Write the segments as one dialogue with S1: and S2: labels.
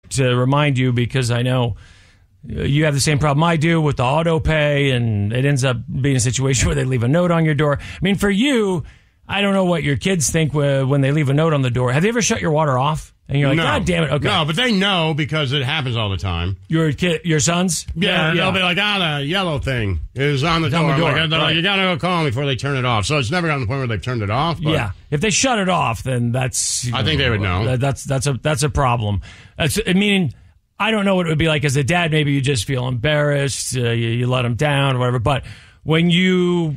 S1: to remind you because I know you have the same problem I do with the auto pay, and it ends up being a situation where they leave a note on your door. I mean, for you, I don't know what your kids think when they leave a note on the door. Have they ever shut your water off? And you're like,
S2: no.
S1: God damn it. Okay.
S2: No, but they know because it happens all the time.
S1: Your sons?
S2: Yeah, they'll be like, the yellow thing is on the door. They're like, you got to go call them before they turn it off. So it's never gotten to the point where they've turned it off. But
S1: yeah. If they shut it off, then that's...
S2: I think they would know.
S1: That's a problem. Meaning, I don't know what it would be like as a dad. Maybe you just feel embarrassed. You let them down or whatever. But when you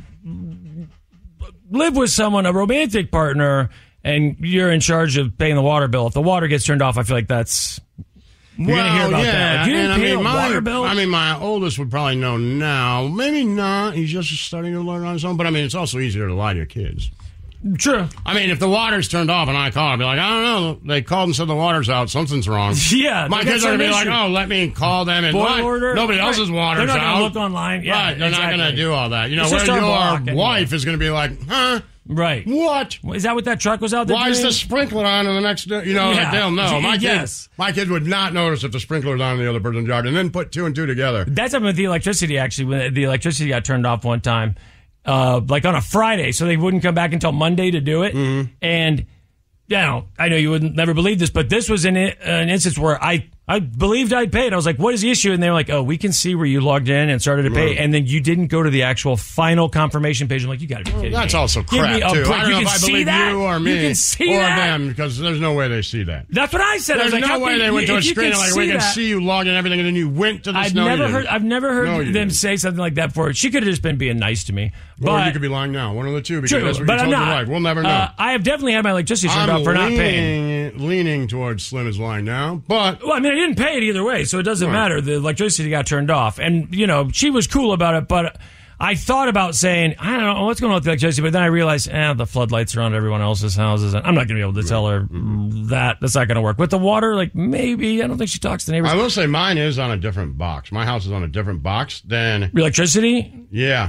S1: live with someone, a romantic partner... and you're in charge of paying the water bill. If the water gets turned off, I feel like that's... You're going to hear about that. Like, you didn't pay a water bill?
S2: I mean, my oldest would probably know now. Maybe not. He's just starting to learn on his own. But, I mean, it's also easier to lie to your kids.
S1: True.
S2: I mean, if the water's turned off and I call, I'll be like, I don't know. They called and said the water's out. Something's wrong.
S1: Yeah.
S2: My kids are going to be like, let me call them. And
S1: boil order.
S2: Nobody else's water's out.
S1: They're not going to look online. Yeah,
S2: right. They're not going to do all that. You know,
S1: where
S2: your wife is going to be like, huh?
S1: Right.
S2: What?
S1: Is that what that truck was out there
S2: Why
S1: doing?
S2: is the sprinkler on in the next day? You know, they'll know. My kids would not notice if the sprinkler's on in the other person's yard and then put two and two together.
S1: That's happened with the electricity, actually, when the electricity got turned off one time, like on a Friday, so they wouldn't come back until Monday to do it. Mm-hmm. And, I know you wouldn't never believe this, but this was an instance where I believed I'd paid. I was like, what is the issue? And they were like, we can see where you logged in and started to pay. And then you didn't go to the actual final confirmation page. I'm like, you got to be kidding me.
S2: That's also crap, too. I don't know if I believe you or me
S1: or
S2: them, because there's no way they see that.
S1: That's what I said.
S2: There's no way they went to a screen and like, we can see you log in everything, and then you went to the
S1: I've never heard them say something like that before. She could have just been being nice to me.
S2: Or you could be lying now. One of the two, because that's what you told your wife. We'll never know.
S1: I have definitely had my electricity turned off for not paying.
S2: Leaning towards Slim is lying now, but...
S1: Well, I mean, I didn't pay it either way, so it doesn't matter. The electricity got turned off. And, she was cool about it, but I thought about saying, I don't know what's going on with the electricity, but then I realized, the floodlights are on everyone else's houses. And I'm not going to be able to tell her that. That's not going to work. With the water, like, maybe. I don't think she talks to neighbors.
S2: I will say mine is on a different box. My house is on a different box than...
S1: Electricity?
S2: Yeah.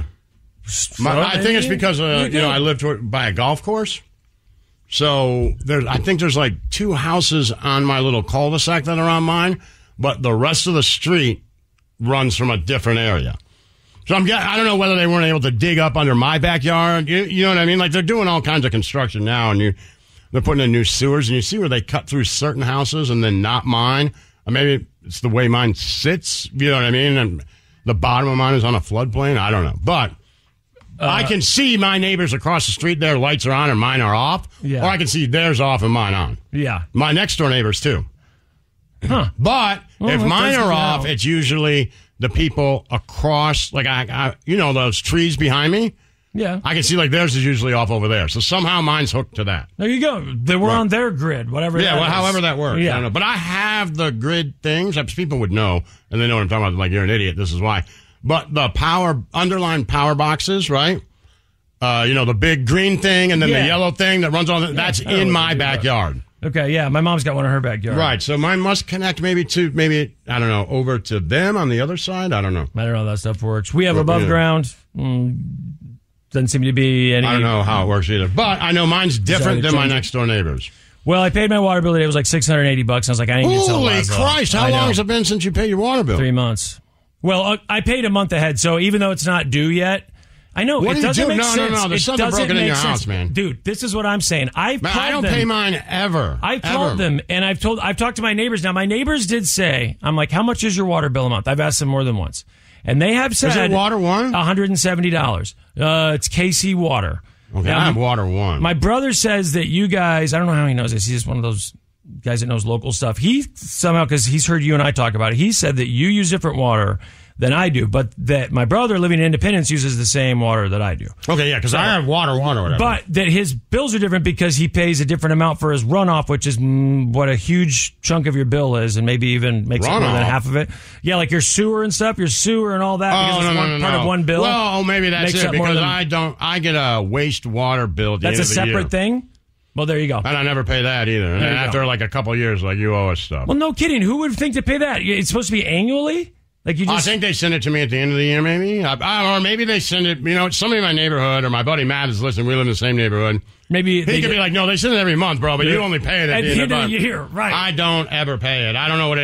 S2: I think it's because, I live by a golf course. So I think there's like two houses on my little cul-de-sac that are on mine, but the rest of the street runs from a different area. So I don't know whether they weren't able to dig up under my backyard. You know what I mean? Like, they're doing all kinds of construction now, and they're putting in new sewers, and you see where they cut through certain houses and then not mine. Or maybe it's the way mine sits. You know what I mean? And the bottom of mine is on a floodplain. I don't know, but. I can see my neighbors across the street, their lights are on and mine are off. Yeah. Or I can see theirs off and mine on.
S1: Yeah.
S2: My next door neighbors, too.
S1: Huh.
S2: But if mine are off, it's usually the people across, like, those trees behind me.
S1: Yeah.
S2: I can see, like, theirs is usually off over there. So somehow mine's hooked to that.
S1: There you go. They were on their grid, whatever that is.
S2: However that works.
S1: Yeah.
S2: I don't know. But I have the grid things. People would know, and they know what I'm talking about. Like, you're an idiot. This is why. But the underlined power boxes, right? The big green thing and then the yellow thing that runs on, that's in my backyard.
S1: Okay, yeah. My mom's got one in her backyard.
S2: Right, so mine must connect maybe, I don't know, over to them on the other side? I don't know.
S1: I don't know how that stuff works. We have above ground. Doesn't seem to be any...
S2: I don't know how it works either. But I know mine's different than my next door neighbors.
S1: Well, I paid my water bill today. It was like $680. I was like, I didn't get to tell
S2: Holy Christ, how long has it been since you paid your water bill?
S1: 3 months. Well, I paid a month ahead, so even though it's not due yet, I know it doesn't make sense.
S2: No. There's something broken in your house, man.
S1: Dude, this is what I'm saying. I
S2: don't pay mine ever.
S1: I called them, and I've talked to my neighbors. Now, my neighbors did say, I'm like, how much is your water bill a month? I've asked them more than once. And they have said...
S2: Is it Water One?
S1: $170. It's KC Water.
S2: Okay, now, I have Water One.
S1: My brother says that you guys... I don't know how he knows this. He's just one of those guys that knows local stuff. He somehow, because he's heard you and I talk about it, he said that you use different water than I do, but that my brother living in Independence uses the same water that I do.
S2: Okay, yeah, because I have Water One or whatever.
S1: But that his bills are different because he pays a different amount for his runoff, which is what a huge chunk of your bill is, and maybe even makes up more than half of it. Yeah, like your sewer and stuff, your sewer and all that.
S2: Oh,
S1: because it's part of one bill.
S2: Well, maybe that's it, because I get a wastewater bill at the end of the year.
S1: That's a separate thing? Well, there you go.
S2: And I never pay that either. And after like a couple of years, like, you owe us stuff.
S1: Well, no kidding. Who would think to pay that? It's supposed to be annually? Like you just...
S2: I think they send it to me at the end of the year, maybe. Or maybe they send it, somebody in my neighborhood, or my buddy Matt is listening. We live in the same neighborhood.
S1: Maybe
S2: he could be like, no, they send it every month, bro, but you only pay it
S1: at the end of the year. Right.
S2: I don't ever pay it. I don't know what it